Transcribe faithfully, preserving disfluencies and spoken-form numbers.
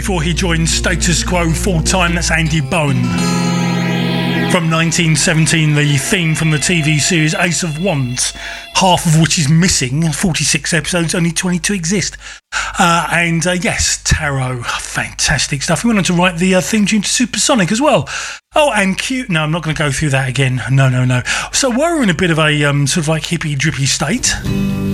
before he joined Status Quo full-time. That's Andy Bowen. From nineteen seventeen, the theme from the T V series Ace of Wands, half of which is missing. forty-six episodes, only twenty-two exist. Uh, and uh, yes, Tarot, fantastic stuff. He went on to write the uh, theme tune to Supersonic as well. Oh, and cute. No, I'm not going to go through that again. No, no, no. So we're in a bit of a um, sort of like hippy drippy state.